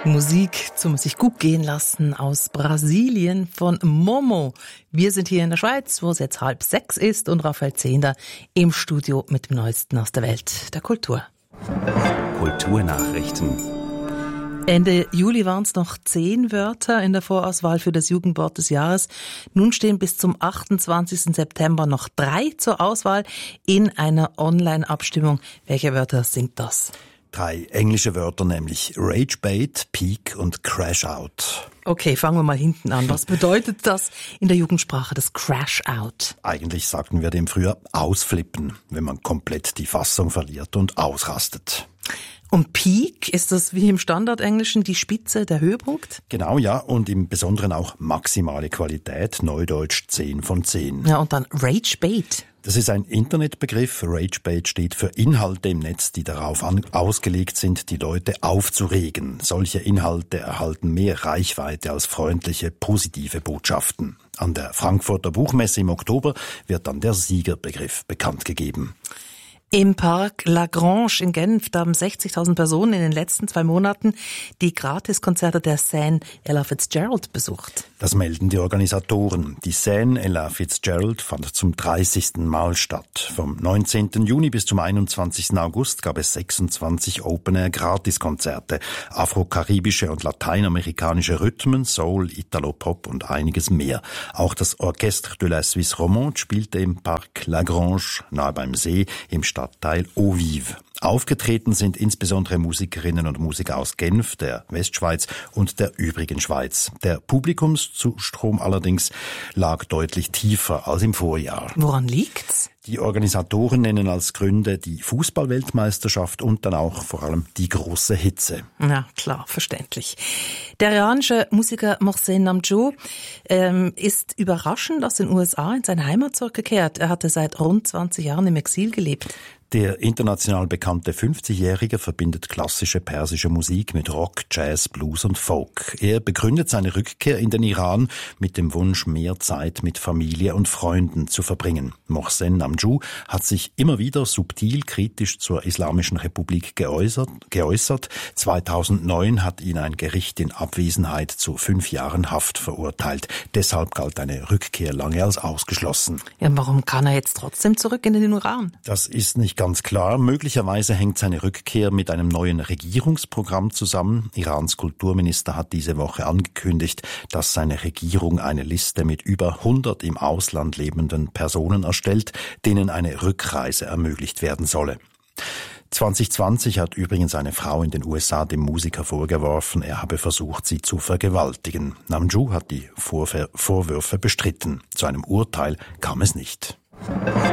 Musik zum sich gut gehen lassen aus Brasilien von Momo. Wir sind hier in der Schweiz, wo es jetzt 5:30 ist und Raphael Zehnder im Studio mit dem Neuesten aus der Welt der Kultur. Kulturnachrichten. Ende Juli waren es noch 10 Wörter in der Vorauswahl für das Jugendwort des Jahres. Nun stehen bis zum 28. September noch 3 zur Auswahl in einer Online-Abstimmung. Welche Wörter sind das? 3 englische Wörter, nämlich Ragebait, Peak und Crash-Out. Okay, fangen wir mal hinten an. Was bedeutet das in der Jugendsprache, das Crash-Out? Eigentlich sagten wir dem früher ausflippen, wenn man komplett die Fassung verliert und ausrastet. Und Peak, ist das wie im Standardenglischen die Spitze, der Höhepunkt? Genau, ja, und im Besonderen auch maximale Qualität, Neudeutsch 10 von 10. Ja, und dann Ragebait. Das ist ein Internetbegriff. Ragebait steht für Inhalte im Netz, die darauf ausgelegt sind, die Leute aufzuregen. Solche Inhalte erhalten mehr Reichweite als freundliche, positive Botschaften. An der Frankfurter Buchmesse im Oktober wird dann der Siegerbegriff bekannt gegeben. Im Park Lagrange in Genf, da haben 60.000 Personen in den letzten 2 Monaten die Gratiskonzerte der Seine Ella Fitzgerald besucht. Das melden die Organisatoren. Die Seine Ella Fitzgerald fand zum 30. Mal statt. Vom 19. Juni bis zum 21. August gab es 26 Open-Air-Gratiskonzerte. Afro-karibische und lateinamerikanische Rhythmen, Soul, Italo-Pop und einiges mehr. Auch das Orchestre de la Suisse Romande spielte im Park Lagrange, nahe beim See, im Stadtteil Eaux-Vives. Aufgetreten sind insbesondere Musikerinnen und Musiker aus Genf, der Westschweiz und der übrigen Schweiz. Der Publikumszustrom allerdings lag deutlich tiefer als im Vorjahr. Woran liegt's? Die Organisatoren nennen als Gründe die Fußball-Weltmeisterschaft und dann auch vor allem die große Hitze. Ja, klar, verständlich. Der iranische Musiker Mohsen Namjoon ist überraschend aus den USA in seine Heimat zurückgekehrt. Er hatte seit rund 20 Jahren im Exil gelebt. Der international bekannte 50-Jährige verbindet klassische persische Musik mit Rock, Jazz, Blues und Folk. Er begründet seine Rückkehr in den Iran mit dem Wunsch, mehr Zeit mit Familie und Freunden zu verbringen. Mohsen Namjoon hat sich immer wieder subtil kritisch zur Islamischen Republik geäußert. 2009 hat ihn ein Gericht in Abwesenheit zu 5 Jahren Haft verurteilt. Deshalb galt eine Rückkehr lange als ausgeschlossen. Ja, warum kann er jetzt trotzdem zurück in den Iran? Das ist nicht ganz klar. Möglicherweise hängt seine Rückkehr mit einem neuen Regierungsprogramm zusammen. Irans Kulturminister hat diese Woche angekündigt, dass seine Regierung eine Liste mit über 100 im Ausland lebenden Personen erstellt, denen eine Rückreise ermöglicht werden solle. 2020 hat übrigens eine Frau in den USA dem Musiker vorgeworfen, er habe versucht, sie zu vergewaltigen. Namjoon hat die Vorwürfe bestritten. Zu einem Urteil kam es nicht.